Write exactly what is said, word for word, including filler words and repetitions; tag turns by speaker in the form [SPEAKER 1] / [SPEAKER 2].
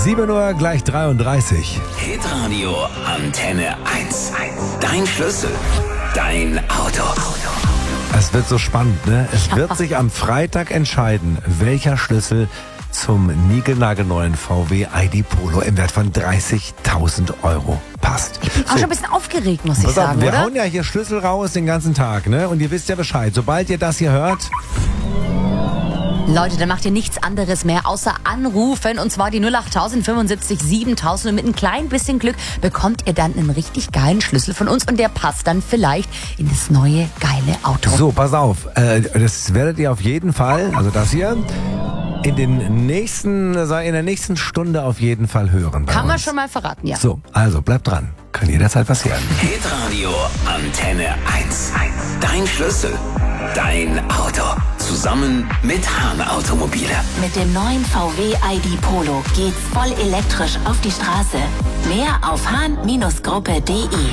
[SPEAKER 1] sieben Uhr gleich dreiunddreißig.
[SPEAKER 2] Hitradio Antenne eins. Dein Schlüssel. Dein Auto.
[SPEAKER 1] Es wird so spannend, ne? Es wird sich am Freitag entscheiden, welcher Schlüssel zum niegelnagelneuen V W I D Polo im Wert von dreißigtausend Euro passt.
[SPEAKER 3] Ich bin auch schon ein bisschen aufgeregt, muss ich
[SPEAKER 1] Pass auf,
[SPEAKER 3] sagen,
[SPEAKER 1] wir
[SPEAKER 3] oder?
[SPEAKER 1] hauen ja hier Schlüssel raus den ganzen Tag, ne? Und ihr wisst ja Bescheid. Sobald ihr das hier hört,
[SPEAKER 3] Leute, dann macht ihr nichts anderes mehr, außer anrufen. Und zwar die null acht fünfundsiebzig siebentausend. Und mit ein klein bisschen Glück bekommt ihr dann einen richtig geilen Schlüssel von uns. Und der passt dann vielleicht in das neue, geile Auto.
[SPEAKER 1] so, pass auf. Äh, das werdet ihr auf jeden Fall, also das hier, in den nächsten, in der nächsten Stunde auf jeden Fall hören. bei
[SPEAKER 3] Kann man
[SPEAKER 1] uns.
[SPEAKER 3] schon mal verraten, ja.
[SPEAKER 1] So, also bleibt dran. Kann jederzeit passieren.
[SPEAKER 2] Hitradio Antenne eins. Dein Schlüssel. Dein Auto. Zusammen mit Hahn Automobile.
[SPEAKER 4] Mit dem neuen V W I D Polo geht's voll elektrisch auf die Straße. Mehr auf hahn Gruppe punkt de.